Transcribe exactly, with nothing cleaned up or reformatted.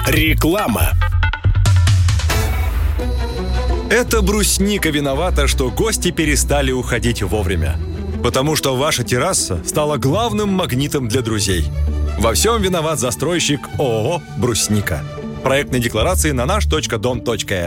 Реклама. Это брусника виновата, что гости перестали уходить вовремя. Потому что ваша терраса стала главным магнитом для друзей. Во всем виноват застройщик ООО «Брусника». Проектные декларации на наш точка дом точка эр.